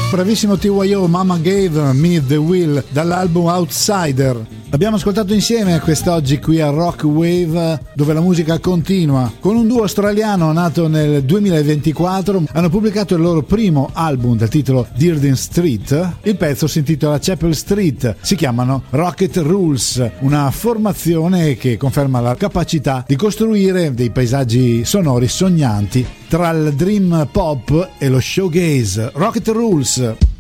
Bravissimo TYO, Mama Gave Me The Will dall'album Outsider. Abbiamo ascoltato insieme quest'oggi qui a Rock Wave, dove la musica continua, con un duo australiano nato nel 2024. Hanno pubblicato il loro primo album dal titolo Dearden Street. Il pezzo si intitola Chapel Street. Si chiamano Rocket Rules, una formazione che conferma la capacità di costruire dei paesaggi sonori sognanti tra il dream pop e lo showgaze. Rocket Rules.